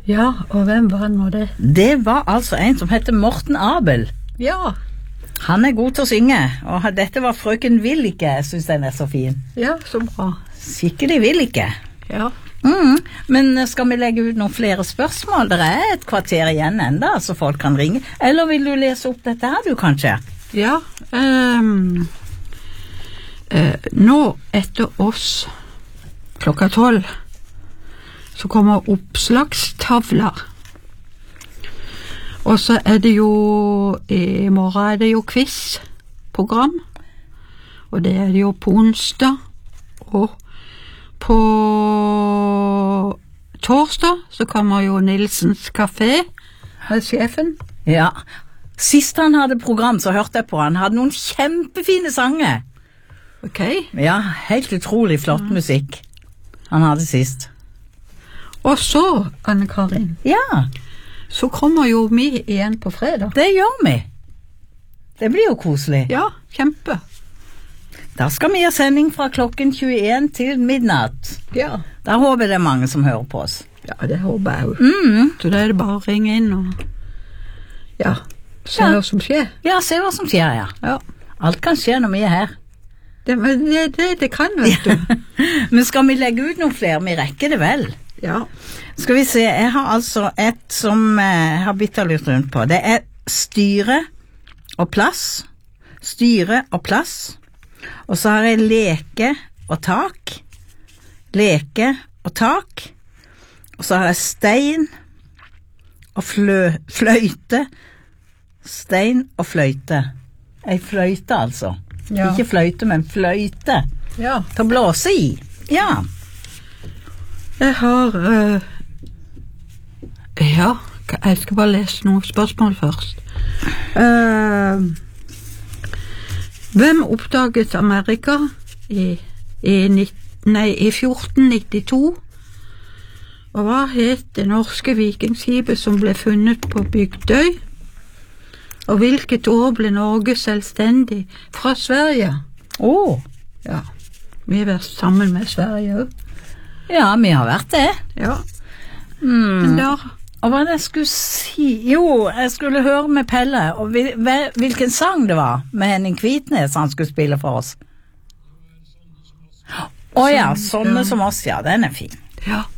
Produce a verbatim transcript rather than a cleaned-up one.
Ja, og hvem var nå det? Det var altså en som heter Morten Abel. Ja. Han er god til å synge, og dette var Frøken Villike. Jeg synes den er så fin. Ja, så bra. Skikkelig Villike. Ja. Mm, men skal vi legge ut noen flere spørsmål? Det er et kvarter igjen enda, så folk kan ringe. Eller vil du lese opp dette her, du kanskje? Ja, um, uh, nå etter oss klokka tolv så kommer oppslagstavler. Og så er det jo, i morgen er det jo quiz-program, og det er det jo på onsdag, og på torsdag så kommer jo Nilsens Café med sjefen. Ja, sist han hadde program så hørte jeg på han, hadde noen kjempefine sanger. Ok. Ja, helt utrolig flott mm. musikk han hadde sist. Og så, Anne-Karin, ja, så kommer jo vi igjen på fredag. Det gjør vi. Det blir jo koselig. Ja, kjempe. Da skal vi ha sending fra klokken tjueen til midnatt. Ja. Da håper jeg det er mange som hører på oss. Ja, det håper jeg jo. Mm. Så da er det bare å ringe inn og ja, se ja. hva som skjer. Ja, se hva som skjer, ja. Ja. Alt kan skje når vi er her. Det, det, det, det kan, vet du. Men skal vi legge ut noen flere? Vi rekker det vel? Ja. Skal vi se, jeg har altså et som jeg har byttet litt rundt på. Det er styre og plass. Styre og plass. Og så har jeg leke og tak. Leke og tak. Og så har jeg stein og flø, fløyte. Stein og fløyte. Ei fløyte altså. Ja. Ikke fløyte, men fløyte. Ja. Til å blåse i. Ja. Jeg har uh, ja, jeg skal bare lese noen spørsmål først. Uh, hvem oppdaget Amerika i, i, nei, i fjorten nittito? Og hva het det norske vikingskipet som ble funnet på Bygdøy? Og hvilket år ble Norge selvstendig fra Sverige? Åh, oh. Ja, vi har vært sammen med Sverige også. Ja, vi har vært det. Ja. Mm. Da, og hva det skulle si? Jo, jeg skulle høre med Pelle, og hvil, hvilken sang det var med Henning Kvitnes han skulle spille for oss. Å ja, Sånne som oss, ja, den er fin. Ja.